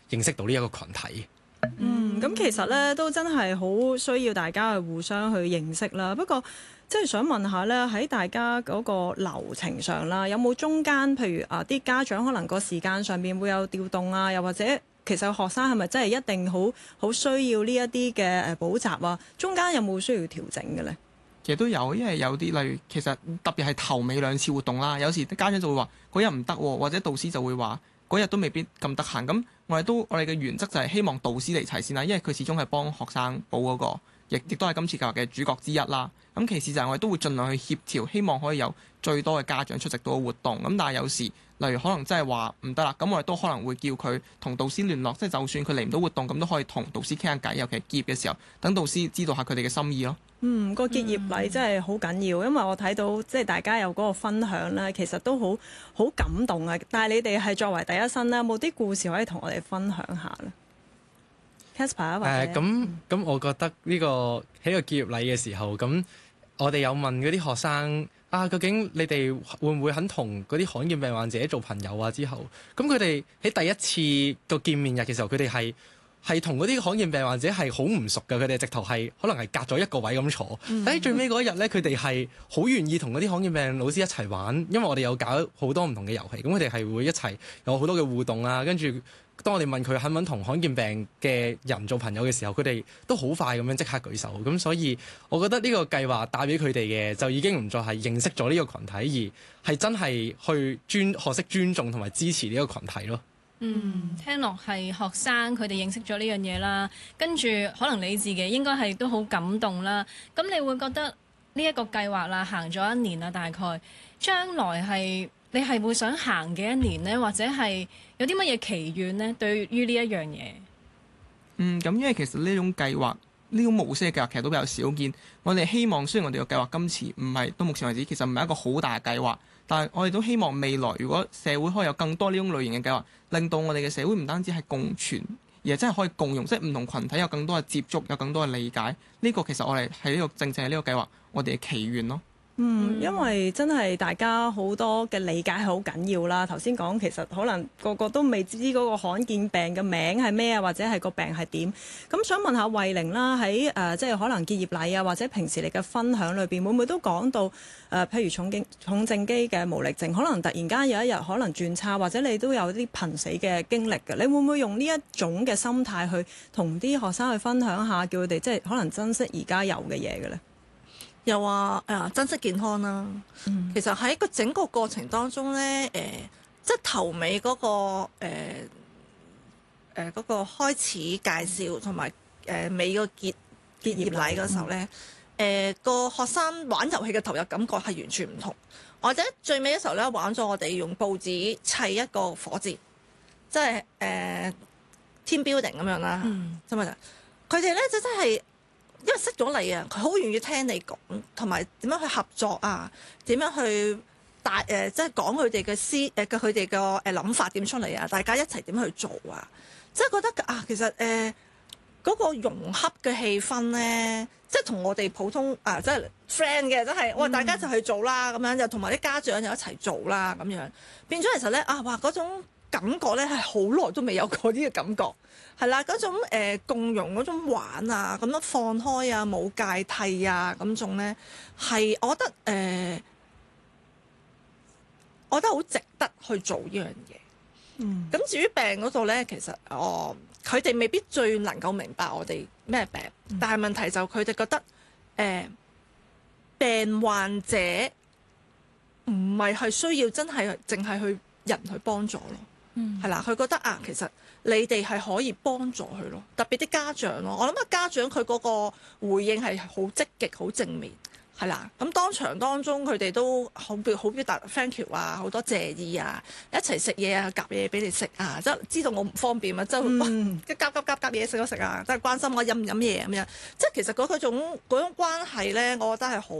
認識到呢一個群體。 咁其實咧都真係好需要大家去互相去認識啦。不過即係想問下咧，喺大家嗰個流程上啦，有冇中間譬如啲家長可能個時間上面會有調動啊，又或者其實學生係咪真係一定好需要呢一啲嘅補習啊？中間有冇需要調整嘅咧？ 其實都有，因為有啲例如其實特別係頭尾兩次活動啦，有時啲家長就會話嗰日唔得，或者導師就會話嗰日都未必咁得閒。咁我哋嘅原則就係希望導師嚟齊先啦，因為佢始終係幫學生補嗰個，亦都係今次計劃嘅主角之一啦。咁其次就係我哋都會盡量去協調，希望可以有最多嘅家長出席到個活動。咁但係有時例如可能真係話唔得啦，咁我哋都可能會叫佢同導師聯絡，即係就算佢嚟唔到活動，咁都可以同導師傾下偈，尤其結業嘅時候，等導師知道下佢哋嘅心意咯。 個結業禮真係好緊要，因為我睇到即係大家有嗰個分享咧，其實都好感動啊！但係你哋係作為第一身咧，有冇啲故事可以同我哋分享下咧 Caspar 或者咁我覺得呢個喺個結業禮嘅時候，咁我哋有問嗰啲學生究竟你哋會唔會肯同嗰啲罕見病患者做朋友啊？之後咁佢哋喺第一次個見面日嘅時候，佢哋係同嗰啲罕見病患者係好唔熟嘅，佢哋直頭係可能係隔咗一個位咁坐。但係最尾嗰一日咧，佢哋係好願意同嗰啲罕見病老師一齊玩，因為我哋有搞好多唔同嘅遊戲，咁佢哋係會一齊有好多嘅互動啊。跟住當我哋問佢肯唔肯同罕見病嘅人做朋友嘅時候，佢哋都好快咁樣即刻舉手。咁所以我覺得呢個計劃帶俾佢哋嘅就已經唔再係認識咗呢個群體，而係真係去學識尊重同埋支持呢個群體咯。 聽落係學生佢哋認識咗呢樣嘢啦，跟住可能你自己應該係都好感動啦。咁你會覺得呢一個計劃啦，行咗一年啦，大概將來你係會想行嘅一年呢？或者係有啲乜嘢祈願呢？對於呢一樣嘢？ 咁因為其實呢種計劃呢種模式嘅計劃其實都比較少見。我哋希望雖然我哋個計劃今次唔係到目前為止其實唔係一個好大嘅計劃，但係我哋都希望未來如果社會可以有更多呢種類型嘅計劃，令到我哋嘅社會唔單止係共存，而係真係可以共用，即係唔同群體有更多嘅接觸，有更多嘅理解。呢個其實我哋係呢個正正係呢個計劃我哋嘅祈願咯。 因為真係大家好多嘅理解係好緊要啦。頭先講其實可能個個都未知嗰個罕見病嘅名係咩啊，或者係個病係點。咁想問下慧玲啦，喺即係可能結業禮啊，或者平時你嘅分享裏邊，會唔會都講到譬如重症肌嘅無力症，可能突然間有一日可能轉差，或者你都有啲瀕死嘅經歷嘅，你會唔會用呢一種嘅心態去同啲學生去分享下，叫佢哋即係可能珍惜而家有嘅嘢嘅咧？ 又話珍惜健康啦。其實喺個整個過程當中咧，即係頭尾嗰個嗰個開始介紹同埋尾個結業禮嗰時候咧，個學生玩遊戲嘅投入感覺係完全唔同。或者最尾嘅時候咧，玩咗我哋用報紙砌一個火箭，即係team building 咁樣啦。真係佢哋咧就真係。因為識咗你啊，佢好願意聽你講，同埋點樣去合作啊？點樣去即係講佢哋嘅佢哋嘅諗法點出嚟啊？大家一齊點去做啊？即係覺得其實嗰個融洽嘅氣氛咧，即係同我哋普通即係 friend 嘅，真係大家就去做啦，咁樣又同埋啲家長又一齊做啦，咁樣變咗其實咧哇嗰種感覺咧係好耐都未有過呢個感覺。係啦，嗰種共融嗰種玩啊，咁樣放開啊，冇芥蒂啊，咁種咧係我覺得好值得去做呢樣嘢。咁至於病嗰度咧，其實佢哋未必最能夠明白我哋咩病，但係問題就佢哋覺得病患者唔係需要真係淨係去人去幫助咯。係啦，佢覺得其實你哋係可以幫助佢咯，特別啲家長咯。我諗家長佢嗰個回應係好積極、好正面，係啦。咁當場當中佢哋都好表達 thank you 啊，好多謝意啊，一齊食嘢啊，夾嘢俾你食啊，即係知道我唔方便啊，即係夾嘢食咗食啊，即係關心我飲唔飲嘢咁樣。即係其實嗰種關係咧，我覺得係好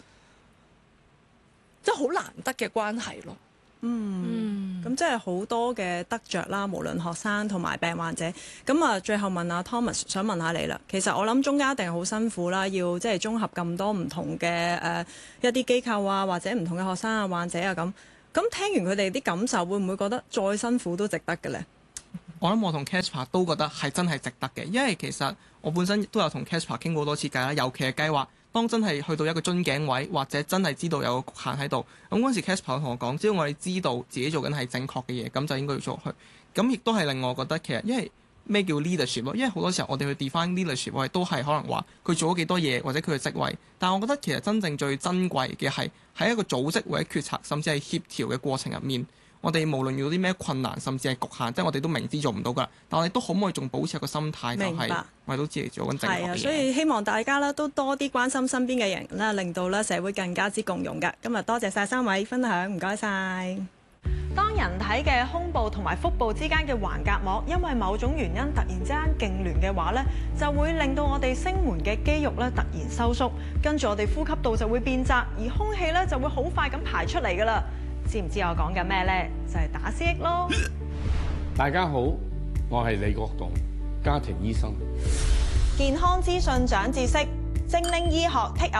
即係好難得嘅關係咯。 咁即係好多嘅得着啦，無論學生同埋病患者。咁最後問阿 Thomas， 想問下你啦。其實我諗中間一定係好辛苦啦，要即係綜合咁多唔同嘅一啲機構啊，或者唔同嘅學生啊、患者啊咁。咁聽完佢哋啲感受，會唔會覺得再辛苦都值得嘅咧？ 我諗我同 Casper 都覺得係真係值得嘅，因為其實我本身都有同 Casper 傾過好多次偈啦，尤其係計劃當真係去到一個樽頸位，或者真係知道有個局限喺度，咁嗰陣時 Casper 同我講，只要我哋知道自己做緊係正確嘅嘢，咁就應該要做落去。咁亦都係令我覺得其實因為咩叫 leadership 咯？因為好多時候我哋去 define leadership，我哋都係可能話佢做咗幾多嘢或者佢嘅職位，但係我覺得其實真正最珍貴嘅係喺一個組織或者決策甚至係協調嘅過程入面，我哋無論遇到啲咩困難甚至係局限，即係我哋都明知做唔到㗎，但我哋都可唔可以仲保持一個心態，就係我哋都知嚟做緊正確嘅嘢。 所以希望大家咧都多啲關心身邊嘅人啦，令到咧社會更加之共融㗎。今日多謝晒3位分享，唔該晒。當人體嘅胸部同埋腹部之間嘅橫膈膜因為某種原因突然之間痙攣嘅話咧，就會令到我哋聲門嘅肌肉咧突然收縮，跟住我哋呼吸道就會變窄，而空氣咧就會好快咁排出嚟㗎啦。知唔知我講緊咩呢？就係打 CX 咯。 大家好，我係李國棟，家庭醫生。 健康資訊長知識，精靈醫學 take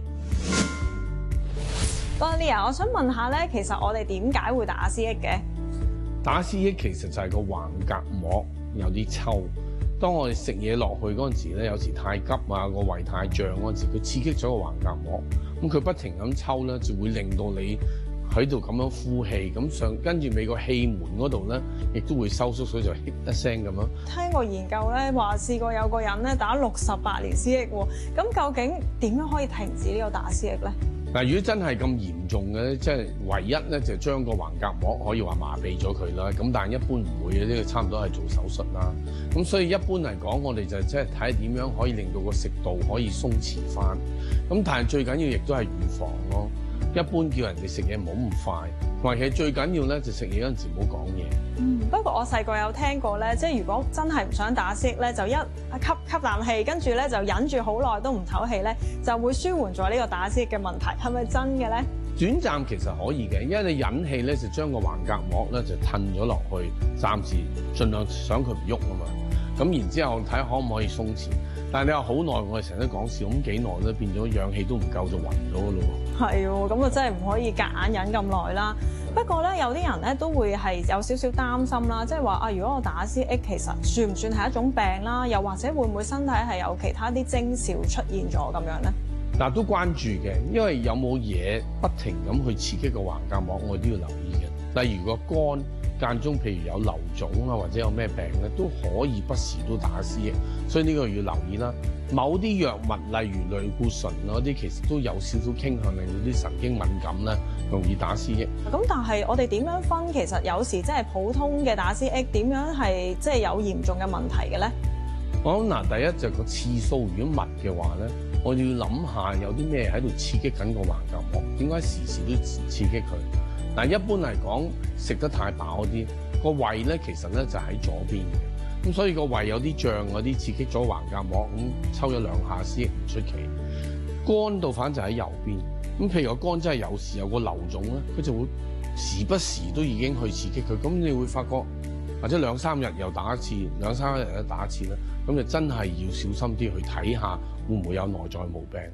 away。Bonnie，我想問下咧，其實我哋點解會打 CX 嘅？ 打 CX 其實就係個橫膈膜有啲抽。當我哋食嘢落去嗰陣時咧，有時太急啊，個胃太脹嗰陣時，佢刺激咗個橫膈膜，咁佢不停咁抽咧，就會令到你喺度咁樣呼氣，咁跟住尾個氣門嗰度咧，亦都會收縮，所以就噏一聲咁樣。聽過研究咧，話試過有個人咧打68年 CX 喎，咁究竟點樣可以停止呢個打 CX 咧？ 嗱，如果真係咁嚴重嘅咧，即係唯一咧就將個橫膈膜可以話麻痹咗佢啦。咁但係一般唔會嘅，呢個差唔多係做手術啦。咁所以一般嚟講，我哋就即係睇點樣可以令到個食道可以鬆弛翻。咁但係最緊要亦都係預防咯。一般叫人哋食嘢唔好咁快，同埋其實最緊要咧就食嘢嗰陣時唔好講嘢。 不過我細個有聽過咧，即係如果真係唔想打 CX 咧，就一吸啖氣，跟住咧就忍住好耐都唔唞氣咧，就會舒緩咗呢個打 CX 嘅問題，係咪真嘅咧？ 短暫其實可以嘅，因為你忍氣咧就將個橫膈膜咧就褪咗落去，暫時盡量想佢唔喐啊嘛。咁然之後睇下可唔可以鬆弛。但係你話好耐，我哋成日都講笑，咁幾耐咧變咗氧氣都唔夠就暈咗㗎咯喎。係喎， 咁啊真係唔可以夾硬忍咁耐啦。不過咧，有啲人咧都會係有少少擔心啦，即係話啊，如果我打 CX 其實算唔算係一種病啦？又或者會唔會身體係有其他啲徵兆出現咗咁樣咧？ 嗱，都關注嘅，因為有冇嘢不停咁去刺激個橫膈膜，我哋都要留意嘅。例如個肝間中譬如有瘤腫啊，或者有咩病咧，都可以不時都打 CX，所以呢個要留意啦。某啲藥物例如類固醇嗰啲，其實都有少少傾向令到啲神經敏感咧，容易打 CX。 咁但係我哋點樣分？其實有時即係普通嘅打 CX，點樣係即係有嚴重嘅問題嘅咧？ 我諗嗱，第一就個次數如果密嘅話咧，我要諗下有啲咩喺度刺激緊個橫膈膜，點解時時都刺激佢？嗱，一般嚟講，食得太飽嗰啲，個胃咧其實咧就喺左邊嘅，咁所以個胃有啲脹嗰啲刺激咗橫膈膜，咁抽咗2下 CX唔出奇。肝到反就喺右邊，咁譬如個肝真係有時有個瘤腫咧，佢就會時不時都已經去刺激佢，咁你會發覺或者2、3日又打一次，2、3日又打一次咧，咁就真係要小心啲去睇下會唔會有內在毛病。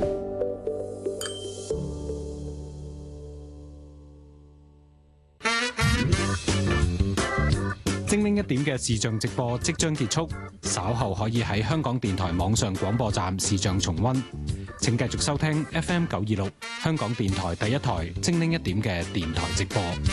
精靈一點嘅視像直播即將結束，稍後可以喺香港電台網上廣播站視像重溫。請繼續收聽 FM 926香港電台第一台精靈一點嘅電台直播。